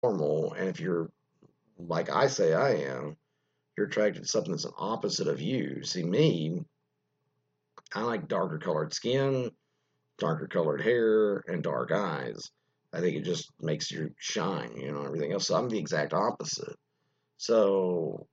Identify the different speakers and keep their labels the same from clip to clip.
Speaker 1: normal, and if you're like I say I am, you're attracted to something that's an opposite of you. See, me, I like darker colored skin, darker colored hair, and dark eyes. I think it just makes you shine, everything else. So I'm the exact opposite. So,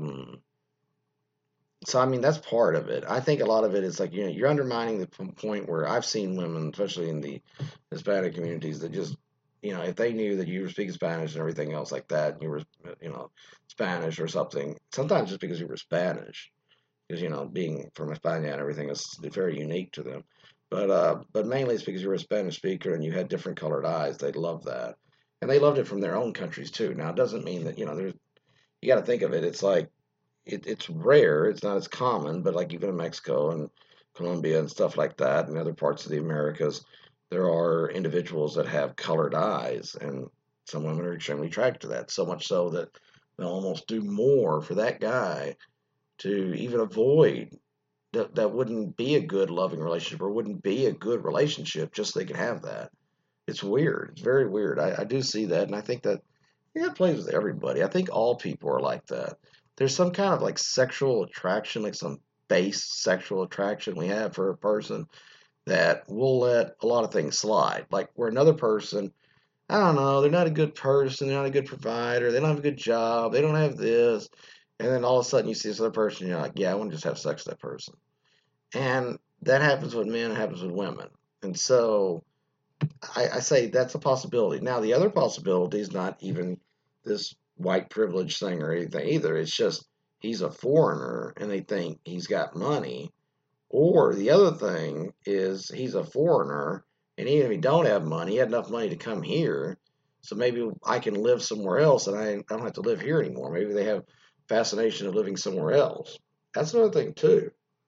Speaker 1: I mean, that's part of it. I think a lot of it is like, you're undermining the point where I've seen women, especially in the Hispanic communities, that just, if they knew that you were speaking Spanish and everything else like that, and you were, you know, Spanish or something, sometimes just because you were Spanish, because, being from España and everything is very unique to them. But mainly it's because you were a Spanish speaker and you had different colored eyes. They loved that. And they loved it from their own countries too. Now, it doesn't mean that, you got to think of it. It's like, it's rare. It's not as common, but like even in Mexico and Colombia and stuff like that, and other parts of the Americas, there are individuals that have colored eyes, and some women are extremely attracted to that. So much so that they'll almost do more for that guy to even avoid that wouldn't be a good loving relationship or wouldn't be a good relationship just so they could have that. It's weird. It's very weird. I do see that, and I think that yeah, it plays with everybody. I think all people are like that. There's some kind of like sexual attraction, like some base sexual attraction we have for a person that will let a lot of things slide. Like where another person, I don't know, they're not a good person, they're not a good provider, they don't have a good job, they don't have this, and then all of a sudden you see this other person, you're like, yeah, I want to just have sex with that person. And that happens with men, it happens with women. And so I say that's a possibility. Now, the other possibility is not even this white privilege thing or anything either. It's just he's a foreigner and they think he's got money. Or the other thing is he's a foreigner and even if he don't have money, he had enough money to come here. So maybe I can live somewhere else and I don't have to live here anymore. Maybe they have fascination of living somewhere else. That's another thing too.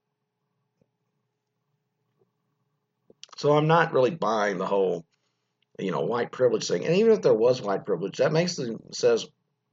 Speaker 1: So I'm not really buying the whole white privilege thing. And even if there was white privilege, that makes them says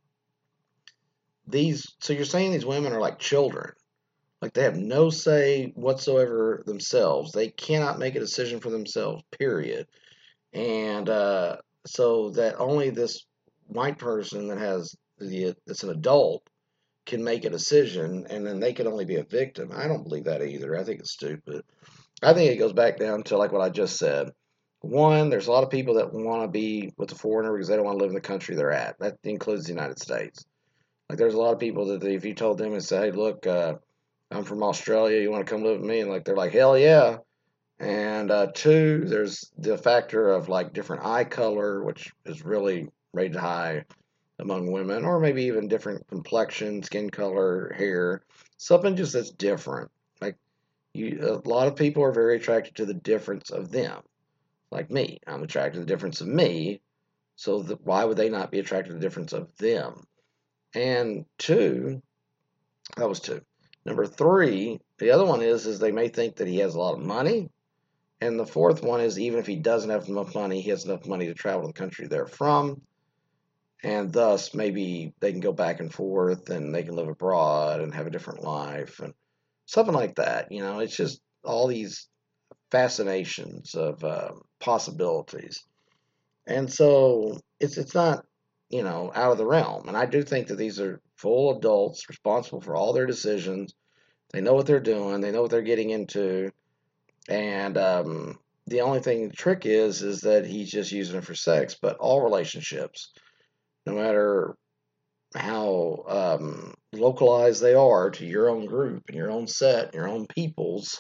Speaker 1: these. So you're saying these women are like children, like they have no say whatsoever themselves. They cannot make a decision for themselves. Period. And so that only this white person that has that's an adult can make a decision, and then they can only be a victim. I don't believe that either. I think it's stupid. I think it goes back down to like what I just said. One, there's a lot of people that want to be with the foreigner because they don't want to live in the country they're at. That includes the United States. Like, there's a lot of people that if you told them and say, hey, look, I'm from Australia, you want to come live with me? And like, they're like, hell yeah. And two, there's the factor of like different eye color, which is really rated high among women, or maybe even different complexion, skin color, hair, something just that's different. Like, a lot of people are very attracted to the difference of them. Like me, I'm attracted to the difference of me. So why would they not be attracted to the difference of them? And two, that was two. Number three, the other one is they may think that he has a lot of money. And the fourth one is even if he doesn't have enough money, he has enough money to travel to the country they're from. And thus, maybe they can go back and forth and they can live abroad and have a different life and something like that. It's just all these fascinations of possibilities. And so it's not, out of the realm. And I do think that these are full adults responsible for all their decisions. They know what they're doing. They know what they're getting into. And the only thing the trick is that he's just using it for sex. But all relationships, no matter how localized they are to your own group and your own set, and your own peoples,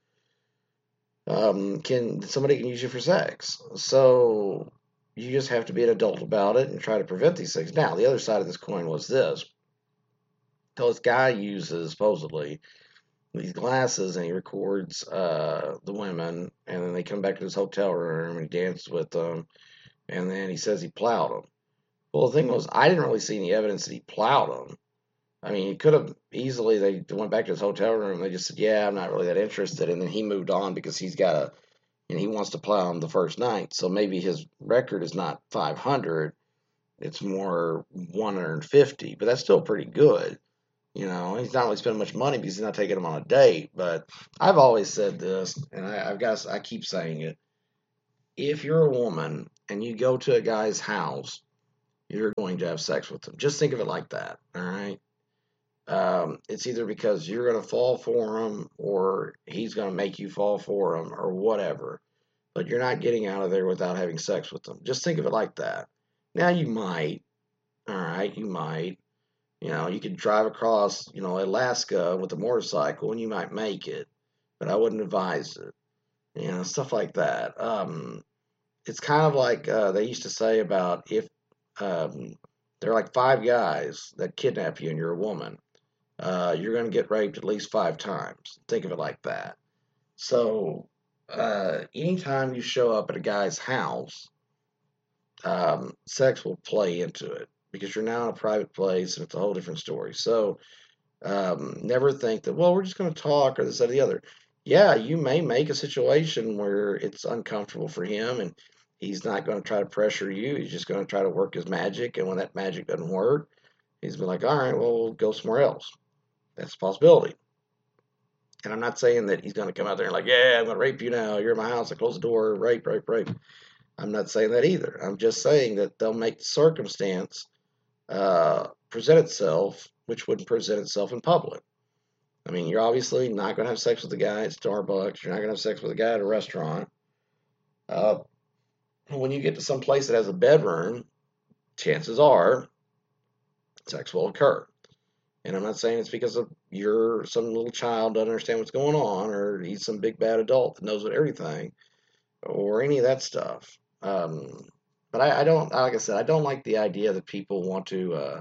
Speaker 1: can somebody can use you for sex. So you just have to be an adult about it and try to prevent these things. Now, the other side of this coin was this. So this guy uses supposedly these glasses and he records the women, and then they come back to his hotel room and he dances with them, and then he says he plowed them. Well, the thing was, I didn't really see any evidence that he plowed them. I mean, he could have easily. They went back to his hotel room. They just said, "Yeah, I'm not really that interested," and then he moved on because he's got a and he wants to plow him the first night. So maybe his record is not 500, it's more 150, but that's still pretty good. He's not really spending much money because he's not taking him on a date. But I've always said this, and I keep saying it. If you're a woman and you go to a guy's house you're going to have sex with him. Just think of it like that, all right? It's either because you're going to fall for him or he's going to make you fall for him or whatever. But you're not getting out of there without having sex with them. Just think of it like that. Now you might, all right, you might. You could drive across, Alaska with a motorcycle and you might make it, but I wouldn't advise it. Stuff like that. It's kind of like they used to say about if there are like five guys that kidnap you and you're a woman, you're going to get raped at least five times. Think of it like that. So, anytime you show up at a guy's house, sex will play into it because you're now in a private place and it's a whole different story. So, never think that, well, we're just going to talk or this, that, or the other. Yeah, you may make a situation where it's uncomfortable for him and he's not going to try to pressure you. He's just going to try to work his magic. And when that magic doesn't work, he's been like, all right, well, we'll go somewhere else. That's a possibility. And I'm not saying that he's going to come out there and like, yeah, I'm going to rape you now. You're in my house. I close the door. Rape, rape, rape. I'm not saying that either. I'm just saying that they'll make the circumstance present itself, which wouldn't present itself in public. I mean, you're obviously not going to have sex with a guy at Starbucks. You're not going to have sex with a guy at a restaurant. When you get to some place that has a bedroom, chances are sex will occur. And I'm not saying it's because of you're some little child doesn't understand what's going on, or he's some big bad adult that knows everything, or any of that stuff. But I don't, like I said, I don't like the idea that people want to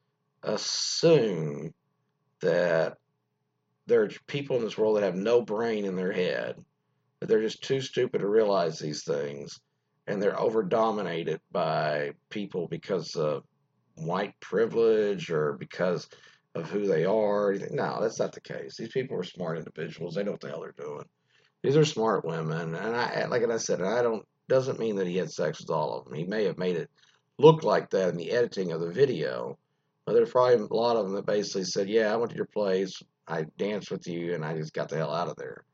Speaker 1: assume that there are people in this world that have no brain in their head, that they're just too stupid to realize these things, and they're over dominated by people because of white privilege or because of who they are. No, that's not the case. These people are smart individuals. They know what the hell they're doing. These are smart women, and like I said, I don't doesn't mean that he had sex with all of them. He may have made it look like that in the editing of the video, but there's probably a lot of them that basically said, "Yeah, I went to your place, I danced with you, and I just got the hell out of there."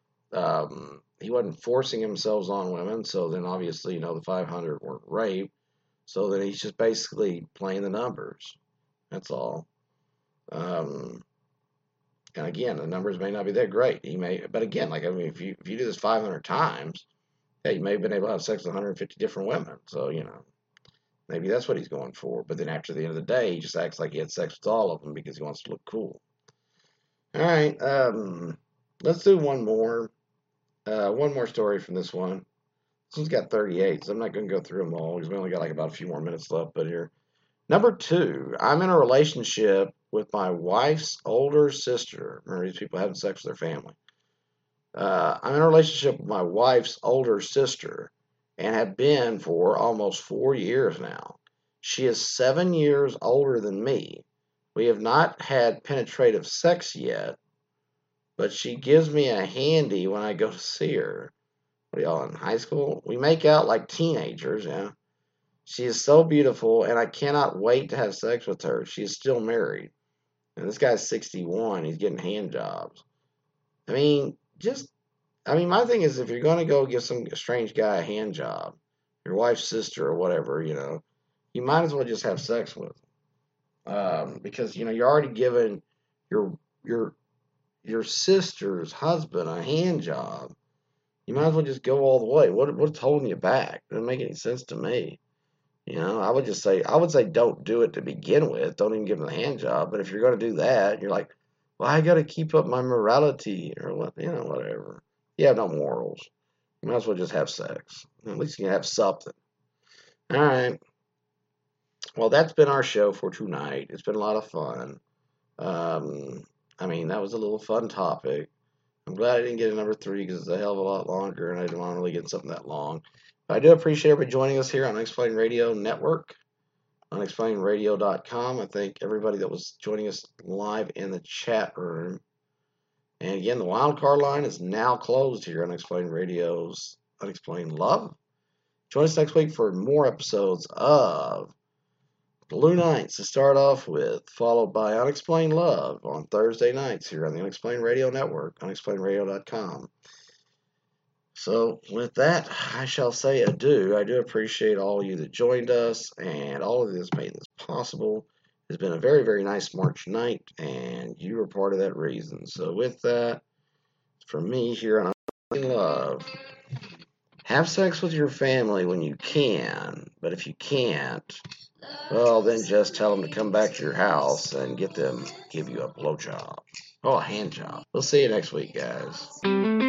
Speaker 1: He wasn't forcing himself on women, so then obviously, the 500 weren't rape. So then he's just basically playing the numbers. That's all. Um, and again, the numbers may not be that great. But again, like I mean, if you do this 500 times, yeah, you may have been able to have sex with 150 different women. So maybe that's what he's going for. But then after the end of the day, he just acts like he had sex with all of them because he wants to look cool. All right, let's do one more. One more story from this one. This one's got 38, so I'm not going to go through them all because we only got like about a few more minutes left. But here, number 2, I'm in a relationship with my wife's older sister. Remember, these people having sex with their family. I'm in a relationship with my wife's older sister and have been for almost 4 years now. She is 7 years older than me. We have not had penetrative sex yet, but she gives me a handy when I go to see her. What are y'all in high school? We make out like teenagers, yeah. She is so beautiful, and I cannot wait to have sex with her. She is still married. And this guy's 61. He's getting hand jobs. I mean, my thing is, if you're going to go give some strange guy a hand job, your wife's sister or whatever, you might as well just have sex with him. Because, you're already giving your, your, your sister's husband a hand job. You might as well just go all the way. What's holding you back? It doesn't make any sense to me. I would say don't do it to begin with. Don't even give them the hand job. But if you're going to do that, you're like, well, I got to keep up my morality or what, whatever. You have no morals. You might as well just have sex. At least you can have something. All right. Well, that's been our show for tonight. It's been a lot of fun. That was a little fun topic. I'm glad I didn't get a number 3 because it's a hell of a lot longer and I didn't want to really get something that long. But I do appreciate everybody joining us here on Unexplained Radio Network, unexplainedradio.com. I thank everybody that was joining us live in the chat room. And again, the wild card line is now closed here on Unexplained Radio's Unexplained Love. Join us next week for more episodes of Blue Nights to start off with, followed by Unexplained Love on Thursday nights here on the Unexplained Radio Network, unexplainedradio.com. So, with that, I shall say adieu. I do appreciate all of you that joined us and all of you that's made this possible. It's been a very, very nice March night, and you were part of that reason. So, with that, from me here on Love, have sex with your family when you can, but if you can't, well, then just tell them to come back to your house and get them give you a blowjob. Oh, a hand job. We'll see you next week, guys.